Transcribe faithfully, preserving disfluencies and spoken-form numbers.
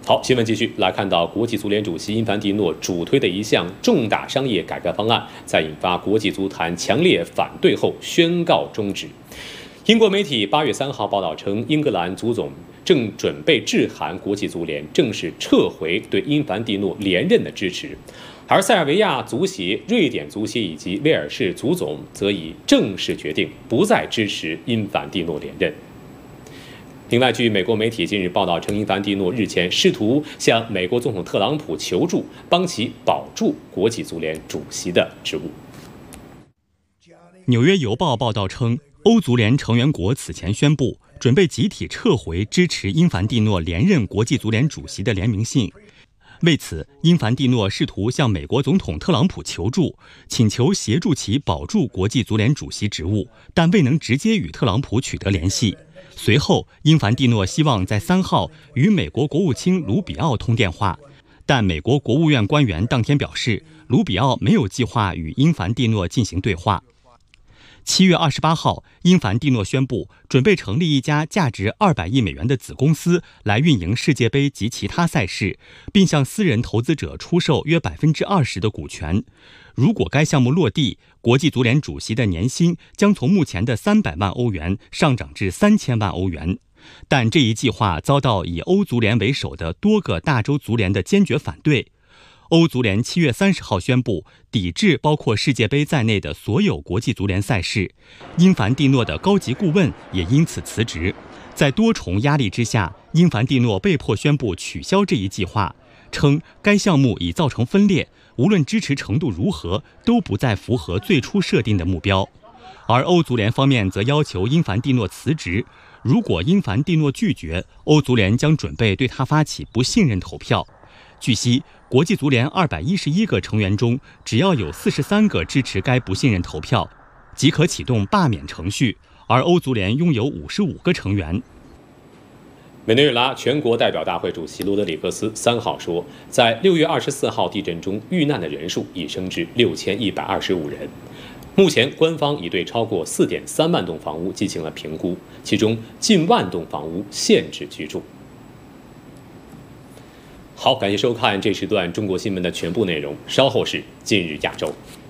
好，新闻继续来看到，国际足联主席因凡蒂诺主推的一项重大商业改革方案，在引发国际足坛强烈反对后宣告终止。英国媒体八月三号报道称，英格兰足总正准备致函国际足联，正式撤回对因凡蒂诺连任的支持。而塞尔维亚足协、瑞典足协以及威尔士足总则已正式决定不再支持因凡蒂诺连任。另外，据美国媒体近日报道称，因凡蒂诺日前试图向美国总统特朗普求助，帮其保住国际足联主席的职务。 纽约邮报报道称，欧足联成员国此前宣布，准备集体撤回支持因凡蒂诺连任国际足联主席的联名信。为此，因凡蒂诺试图向美国总统特朗普求助，请求协助其保住国际足联主席职务，但未能直接与特朗普取得联系。随后，因凡蒂诺希望在三号与美国国务卿卢比奥通电话，但美国国务院官员当天表示，卢比奥没有计划与因凡蒂诺进行对话。七月二十八号，因凡蒂诺宣布准备成立一家价值二百亿美元的子公司来运营世界杯及其他赛事，并向私人投资者出售约百分之二十的股权。如果该项目落地，国际足联主席的年薪将从目前的三百万欧元上涨至三千万欧元。但这一计划遭到以欧足联为首的多个大洲足联的坚决反对。欧足联七月三十号宣布抵制包括世界杯在内的所有国际足联赛事，因凡蒂诺的高级顾问也因此辞职。在多重压力之下，因凡蒂诺被迫宣布取消这一计划，称该项目已造成分裂，无论支持程度如何，都不再符合最初设定的目标。而欧足联方面则要求因凡蒂诺辞职，如果因凡蒂诺拒绝，欧足联将准备对他发起不信任投票。据悉，国际足联二百一十一个成员中，只要有四十三个支持该不信任投票，即可启动罢免程序，而欧足联拥有五十五个成员。 委内瑞拉全国代表大会主席罗德里戈斯三号说，在六月二十四号地震中遇难的人数已升至六千一百二十五人。目前，官方已对超过四点三万栋房屋进行了评估，其中近万栋房屋限制居住。好，感谢收看这时段中国新闻的全部内容。稍后是今日亚洲。